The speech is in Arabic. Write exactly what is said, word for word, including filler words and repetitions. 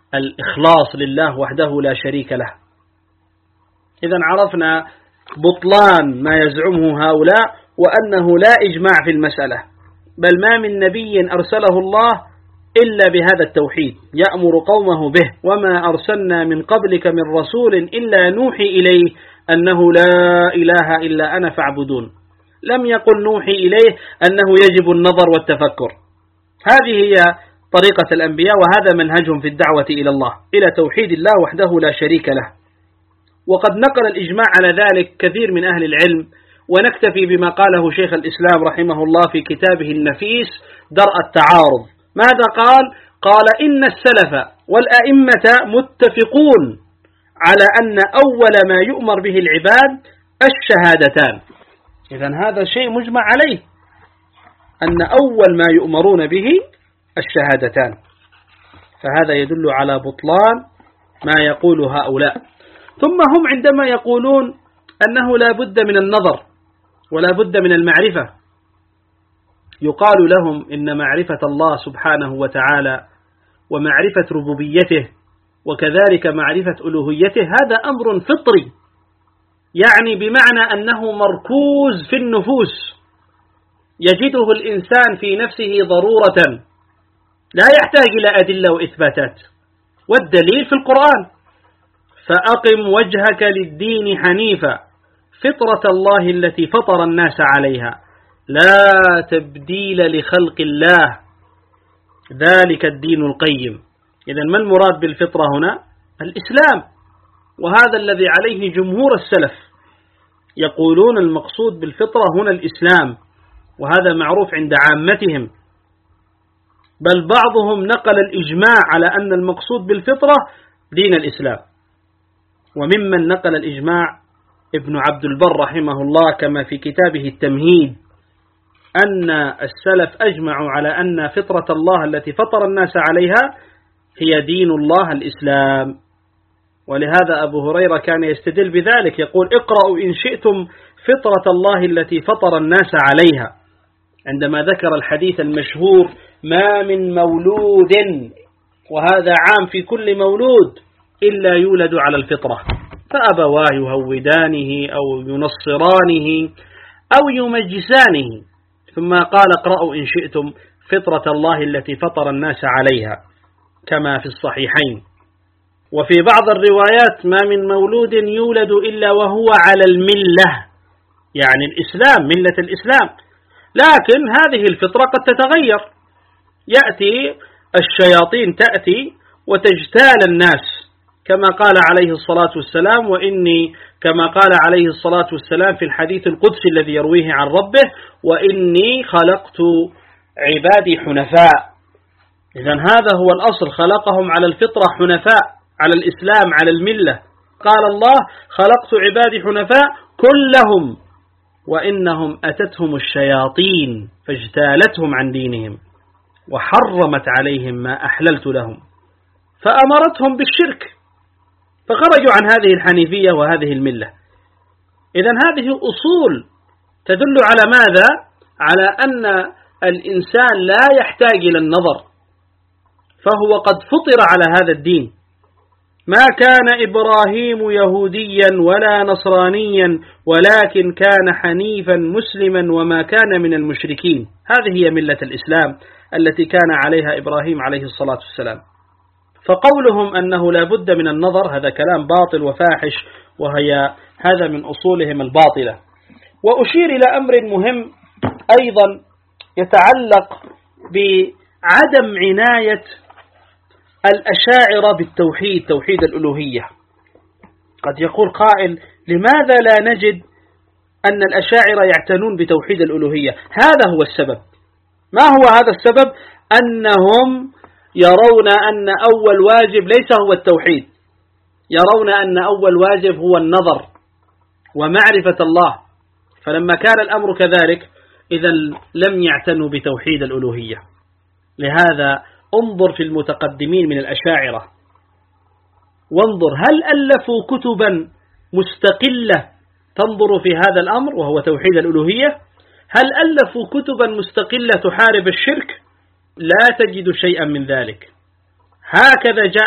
الإخلاص لله وحده لا شريك له. إذا عرفنا بطلان ما يزعمه هؤلاء وأنه لا إجماع في المسألة، بل ما من نبي أرسله الله إلا بهذا التوحيد يأمر قومه به، وما أرسلنا من قبلك من رسول إلا نوحي إليه أنه لا إله إلا أنا فاعبدون. لم يقل نوحي إليه أنه يجب النظر والتفكر. هذه هي طريقة الأنبياء، وهذا منهجهم في الدعوة إلى الله، إلى توحيد الله وحده لا شريك له. وقد نقل الإجماع على ذلك كثير من أهل العلم، ونكتفي بما قاله شيخ الإسلام رحمه الله في كتابه النفيس درء التعارض. ماذا قال؟ قال إن السلف والأئمة متفقون على أن أول ما يؤمر به العباد الشهادتان. إذن هذا شيء مجمع عليه، أن أول ما يؤمرون به الشهادتان، فهذا يدل على بطلان ما يقول هؤلاء. ثم هم عندما يقولون أنه لا بد من النظر ولا بد من المعرفة، يقال لهم إن معرفة الله سبحانه وتعالى ومعرفة ربوبيته وكذلك معرفة ألوهيته هذا أمر فطري، يعني بمعنى أنه مركوز في النفوس، يجده الإنسان في نفسه ضرورة، لا يحتاج إلى أدلة وإثباتات، والدليل في القرآن: فأقم وجهك للدين حنيفا فطرة الله التي فطر الناس عليها لا تبديل لخلق الله ذلك الدين القيم. إذن ما المراد بالفطرة هنا؟ الإسلام، وهذا الذي عليه جمهور السلف، يقولون المقصود بالفطرة هنا الإسلام، وهذا معروف عند عامتهم، بل بعضهم نقل الإجماع على أن المقصود بالفطرة دين الإسلام. وممن نقل الإجماع ابن عبد البر رحمه الله كما في كتابه التمهيد أن السلف أجمعوا على أن فطرة الله التي فطر الناس عليها هي دين الله الإسلام. ولهذا أبو هريرة كان يستدل بذلك، يقول: اقرأوا إن شئتم فطرة الله التي فطر الناس عليها، عندما ذكر الحديث المشهور: ما من مولود، وهذا عام في كل مولود، إلا يولد على الفطرة، فأبواه يهودانه أو ينصرانه أو يمجسانه، ثم قال: اقرأوا إن شئتم فطرة الله التي فطر الناس عليها، كما في الصحيحين. وفي بعض الروايات: ما من مولود يولد إلا وهو على الملة، يعني الإسلام، ملة الإسلام. لكن هذه الفطرة قد تتغير، يأتي الشياطين تأتي وتجتال الناس، كما قال عليه الصلاة والسلام: وإني كما قال عليه الصلاة والسلام في الحديث القدسي الذي يرويه عن ربه: وإني خلقت عبادي حنفاء. إذن هذا هو الأصل، خلقهم على الفطرة حنفاء، على الإسلام، على الملة. قال الله: خلقت عبادي حنفاء كلهم، وإنهم أتتهم الشياطين فاجتالتهم عن دينهم وحرمت عليهم ما أحللت لهم فأمرتهم بالشرك، فخرجوا عن هذه الحنيفية وهذه الملة. إذن هذه أصول تدل على ماذا؟ على أن الإنسان لا يحتاج إلى النظر، فهو قد فطر على هذا الدين. ما كان إبراهيم يهوديا ولا نصرانيا ولكن كان حنيفا مسلما وما كان من المشركين. هذه هي ملة الإسلام التي كان عليها إبراهيم عليه الصلاة والسلام. فقولهم أنه لا بد من النظر هذا كلام باطل وفاحش، وهي هذا من أصولهم الباطلة. وأشير إلى أمر مهم أيضا يتعلق بعدم عناية الأشاعرة بالتوحيد، توحيد الألوهية. قد يقول قائل: لماذا لا نجد أن الأشاعرة يعتنون بتوحيد الألوهية؟ هذا هو السبب. ما هو هذا السبب؟ أنهم يرون أن أول واجب ليس هو التوحيد، يرون أن أول واجب هو النظر ومعرفة الله، فلما كان الأمر كذلك إذا لم يعتنوا بتوحيد الألوهية. لهذا انظر في المتقدمين من الأشاعرة، وانظر هل ألفوا كتبا مستقلة تنظر في هذا الأمر وهو توحيد الألوهية؟ هل ألفوا كتبا مستقلة تحارب الشرك؟ لا تجد شيئا من ذلك. هكذا جاء